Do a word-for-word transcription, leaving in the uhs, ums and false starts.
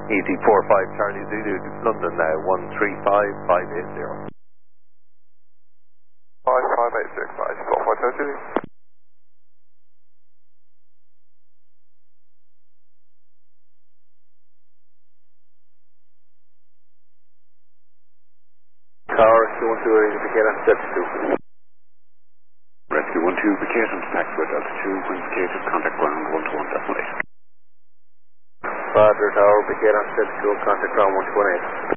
E T four five Charlie Zulu, London now, one three five five eight zero. five five eight six, E T four five Charlie Zulu. Tower, Rescue one two, indicate on Delta two. Rescue one two, indicate on Paxwood Delta two, when indicated, contact ground one two one seven eight. Roger, Tower, indicate on Delta two, contact ground one two one eight.